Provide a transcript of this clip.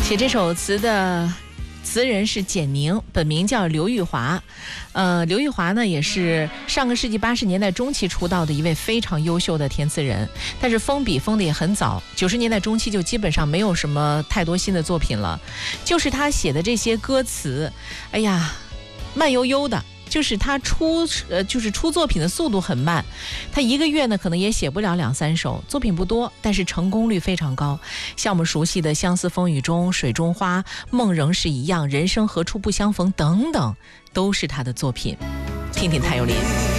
写这首词的词人是简宁，本名叫刘玉华。刘玉华呢也是上个世纪80年代中期出道的一位非常优秀的填词人，但是封笔封的也很早，90年代中期就基本上没有什么太多新的作品了。就是他写的这些歌词，哎呀，慢悠悠的。就是他出作品的速度很慢，他一个月呢可能也写不了2-3首，作品不多，但是成功率非常高。像我们熟悉的《相思风雨中》《水中花》《梦仍是一样》《人生何处不相逢》等等，都是他的作品。听听谭咏麟。